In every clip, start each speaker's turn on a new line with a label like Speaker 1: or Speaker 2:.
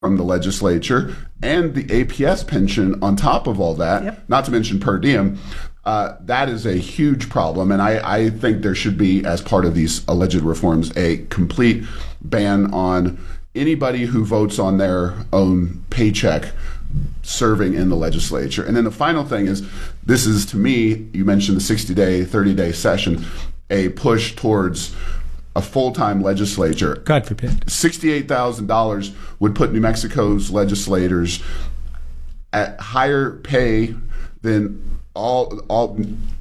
Speaker 1: from the legislature and the APS pension on top of all that, not to mention per diem. That is a huge problem, and I think there should be, as part of these alleged reforms, a complete ban on anybody who votes on their own paycheck serving in the legislature. And then the final thing is, this is, to me, you mentioned the 60-day, 30-day session, a push towards a full-time legislature.
Speaker 2: God forbid.
Speaker 1: $68,000 would put New Mexico's legislators at higher pay than all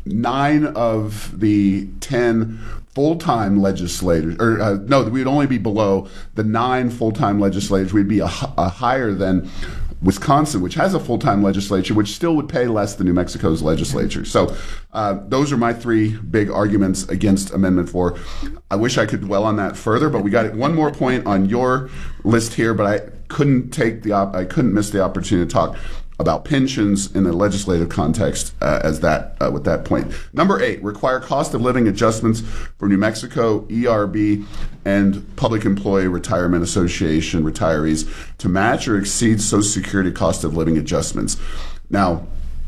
Speaker 1: 9 of the 10 full-time legislators, or no, we'd only be below the 9 full-time legislators. We'd be a higher than Wisconsin, which has a full-time legislature, which still would pay less than New Mexico's legislature. So those are my 3 big arguments against Amendment 4. I wish I could dwell on that further, but we got one more point on your list here, but I couldn't miss the opportunity to talk about pensions in the legislative context with that point. Number 8, require cost of living adjustments for New Mexico, ERB, and Public Employee Retirement Association retirees to match or exceed Social Security cost of living adjustments. Now,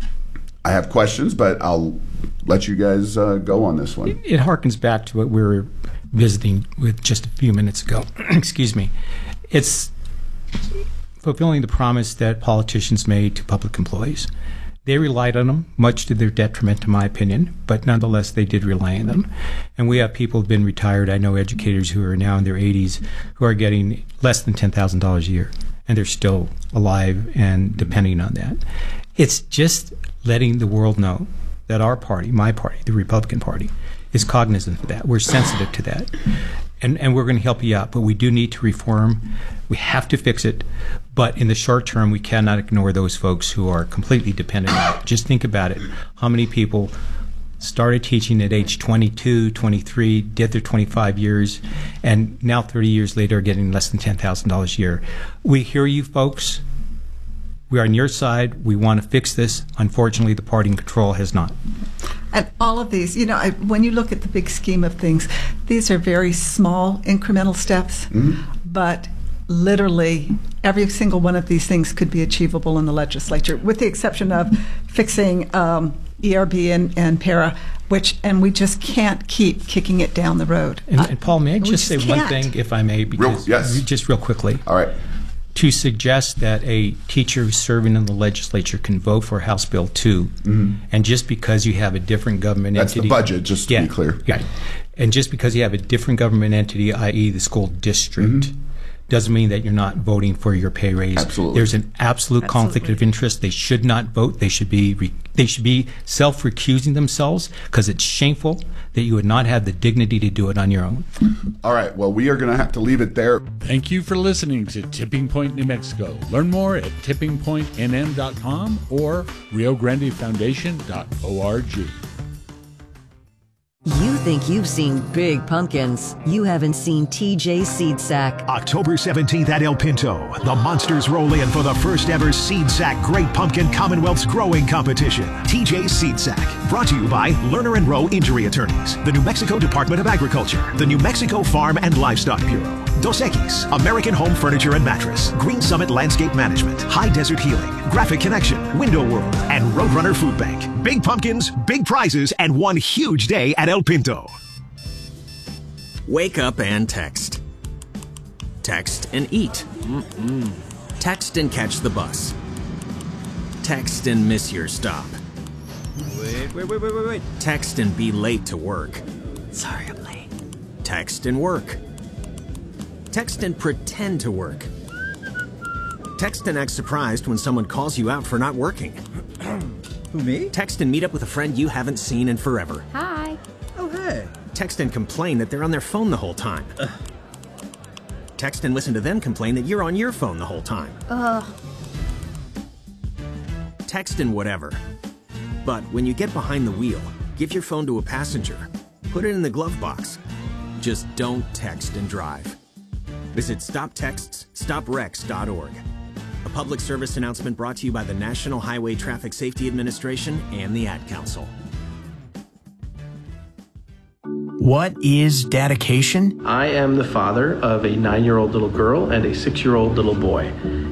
Speaker 1: I have questions, but I'll let you guys go on this one.
Speaker 2: It harkens back to what we were visiting with just a few minutes ago. Excuse me. It's fulfilling the promise that politicians made to public employees. They relied on them, much to their detriment, in my opinion, but nonetheless, they did rely on them. And we have people who have been retired. I know educators who are now in their 80s who are getting less than $10,000 a year, and they're still alive and depending on that. It's just letting the world know that our party, my party, the Republican Party, is cognizant of that. We're sensitive to that. And we're going to help you out, but we do need to reform. We have to fix it, but in the short term, we cannot ignore those folks who are completely dependent on it. Just think about it. How many people started teaching at age 22, 23, did their 25 years, and now 30 years later are getting less than $10,000 a year? We hear you folks. We are on your side. We want to fix this. Unfortunately, the party in control has not.
Speaker 3: And all of these, when you look at the big scheme of things, these are very small incremental steps, but literally every single one of these things could be achievable in the legislature, with the exception of fixing ERB and PARA, and we just can't keep kicking it down the road.
Speaker 2: And Paul, may I just say one thing, if I may? Because just real quickly.
Speaker 1: All right.
Speaker 2: To suggest that a teacher who's serving in the legislature can vote for House Bill 2, and just because you have a different government entity...
Speaker 1: That's the budget, just to be clear.
Speaker 2: Yeah. And just because you have a different government entity, i.e. the school district, doesn't mean that you're not voting for your pay raise.
Speaker 1: Absolutely.
Speaker 2: There's an absolute conflict of interest. They should not vote. They should be self-recusing themselves, because it's shameful that you would not have the dignity to do it on your own.
Speaker 1: All right. Well, we are going to have to leave it there.
Speaker 4: Thank you for listening to Tipping Point New Mexico. Learn more at tippingpointnm.com or riograndefoundation.org.
Speaker 5: You think you've seen big pumpkins. You haven't seen TJ Seed Sack.
Speaker 6: October 17th at El Pinto, the Monsters roll in for the first ever Seed Sack Great Pumpkin Commonwealth's Growing Competition. TJ Seed Sack, brought to you by Lerner and Rowe Injury Attorneys, the New Mexico Department of Agriculture, the New Mexico Farm and Livestock Bureau, Dos Equis, American Home Furniture and Mattress, Green Summit Landscape Management, High Desert Healing, Graphic Connection, Window World, and Roadrunner Food Bank. Big pumpkins, big prizes, and one huge day at El Pinto.
Speaker 7: Wake up and text. Text and eat. Text and catch the bus. Text and miss your stop. Wait. Text and be late to work.
Speaker 3: Sorry, I'm late.
Speaker 7: Text and work. Text and pretend to work. Text and act surprised when someone calls you out for not working.
Speaker 8: Who, me?
Speaker 7: Text and meet up with a friend you haven't seen in forever.
Speaker 9: Hi.
Speaker 8: Oh, hey.
Speaker 7: Text and complain that they're on their phone the whole time. Text and listen to them complain that you're on your phone the whole time. Text and whatever. But when you get behind the wheel, give your phone to a passenger. Put it in the glove box. Just don't text and drive. Visit StopTextsStopWrecks.org. A public service announcement brought to you by the National Highway Traffic Safety Administration and the Ad Council.
Speaker 9: What is dedication?
Speaker 10: I am the father of a 9-year-old little girl and a 6-year-old little boy.